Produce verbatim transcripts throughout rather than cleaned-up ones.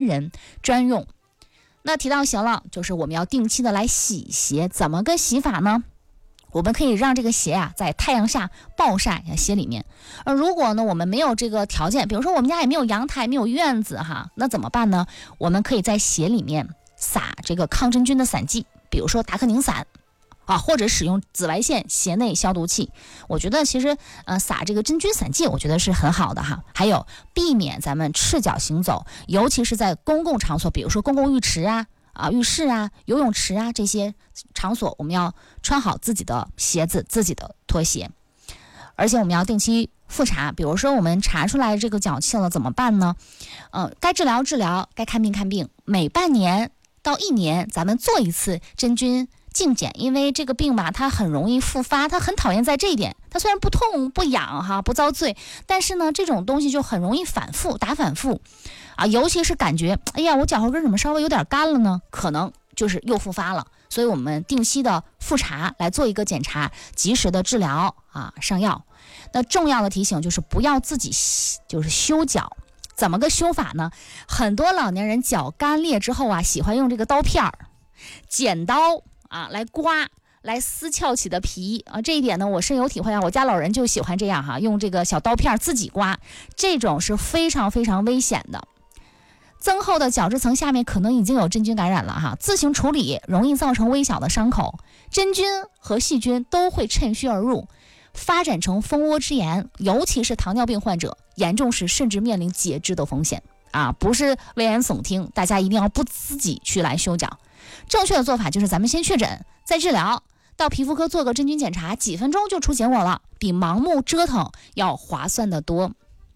人专用。那提到鞋了，就是我们要定期的来洗鞋，怎么个洗法呢？我们可以让这个鞋啊在太阳下暴晒鞋里面。而如果呢我们没有这个条件，比如说我们家也没有阳台，没有院子哈，那怎么办呢？我们可以在鞋里面撒这个抗真菌的散剂，比如说达克宁散啊，或者使用紫外线鞋内消毒器。我觉得其实呃撒这个真菌散剂，我觉得是很好的哈。还有避免咱们赤脚行走，尤其是在公共场所，比如说公共浴池啊。啊，浴室啊、游泳池啊这些场所，我们要穿好自己的鞋子、自己的拖鞋，而且我们要定期复查。比如说，我们查出来这个脚气了，怎么办呢？呃，该治疗治疗，该看病看病。每半年到一年，咱们做一次真菌镜检，因为这个病吧，它很容易复发，它很讨厌在这一点。它虽然不痛不痒哈，不遭罪，但是呢，这种东西就很容易反复打反复。啊，尤其是感觉，哎呀，我脚后跟怎么稍微有点干了呢？可能就是又复发了。所以我们定期的复查来做一个检查，及时的治疗啊，上药。那重要的提醒就是不要自己就是修脚，怎么个修法呢？很多老年人脚干裂之后啊，喜欢用这个刀片儿、剪刀啊来刮。来撕翘起的皮啊，这一点呢我深有体会啊，我家老人就喜欢这样哈，用这个小刀片自己刮，这种是非常非常危险的。增厚的角质层下面可能已经有真菌感染了哈，自行处理容易造成微小的伤口，真菌和细菌都会趁虚而入，发展成蜂窝之炎，尤其是糖尿病患者，严重时甚至面临截肢的风险啊！不是危言耸听，大家一定要不自己去来修脚。正确的做法就是咱们先确诊，再治疗，到皮肤科做个真菌检查，几分钟就出结果了，比盲目折腾要划算得多。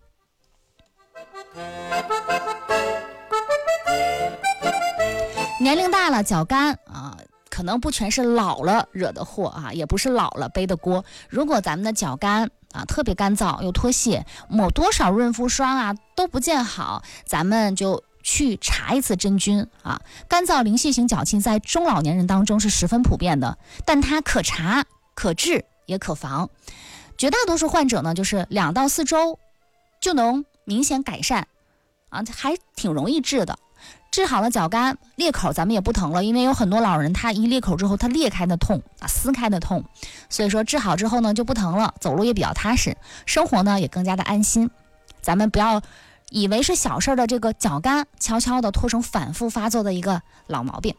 年龄大了，脚干啊，可能不全是老了惹的祸啊，也不是老了背的锅。如果咱们的脚干啊特别干燥又脱屑，抹多少润肤霜啊都不见好，咱们就去查一次真菌啊。干燥鳞屑型脚气在中老年人当中是十分普遍的，但它可查可治也可防。绝大多数患者呢，就是两到四周就能明显改善啊，还挺容易治的。治好了脚干裂口，咱们也不疼了，因为有很多老人他一裂口之后他裂开的痛啊，撕开的痛，所以说治好之后呢就不疼了，走路也比较踏实，生活呢也更加的安心。咱们不要以为是小事的这个脚干，悄悄的拖成反复发作的一个老毛病。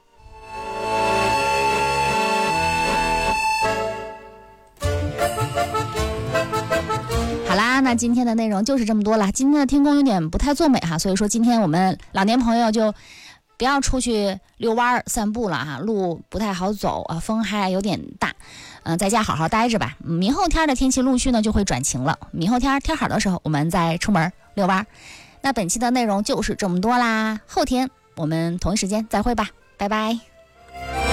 好啦，那今天的内容就是这么多了。今天的天空有点不太作美哈，所以说今天我们老年朋友就不要出去遛弯散步了哈，路不太好走啊，风还有点大，嗯、呃，在家好好待着吧。明后天的天气陆续呢就会转晴了，明后天天好的时候我们再出门遛弯。那本期的内容就是这么多啦，后天我们同一时间再会吧，拜拜。